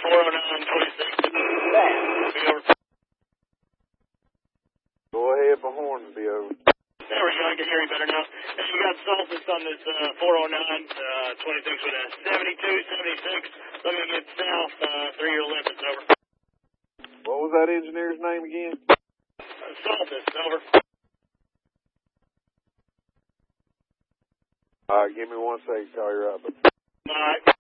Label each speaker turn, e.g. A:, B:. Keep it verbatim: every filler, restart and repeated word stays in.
A: four oh nine, twenty-six. Be over.
B: Go ahead, my horn will be over.
A: There we go, I can hear you better now. And you got Solstice on this uh, four oh nine, uh, twenty-six with a seventy-two, seventy-six. Looking to get south, uh, three your limits, over.
B: What was that engineer's name again?
A: Uh, Solstice, over.
B: All right, give me one second, call you right back.
A: All right.